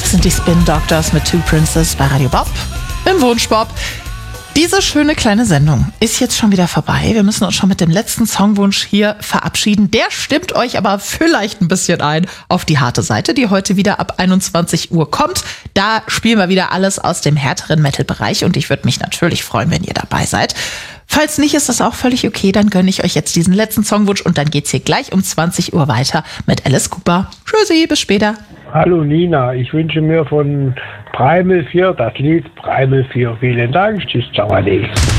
sind die Spin Doctors mit Two Princes bei Radio Bob im Wunschbob. Diese schöne kleine Sendung ist jetzt schon wieder vorbei. Wir müssen uns schon mit dem letzten Songwunsch hier verabschieden. Der stimmt euch aber vielleicht ein bisschen ein auf die harte Seite, die heute wieder ab 21 Uhr kommt. Da spielen wir wieder alles aus dem härteren Metal-Bereich und ich würde mich natürlich freuen, wenn ihr dabei seid. Falls nicht, ist das auch völlig okay. Dann gönne ich euch jetzt diesen letzten Songwunsch und dann geht's hier gleich um 20 Uhr weiter mit Alice Cooper. Tschüssi, bis später. Hallo Nina, ich wünsche mir von Primal 4 das Lied Primal 4. Vielen Dank, tschüss, ciao, ade.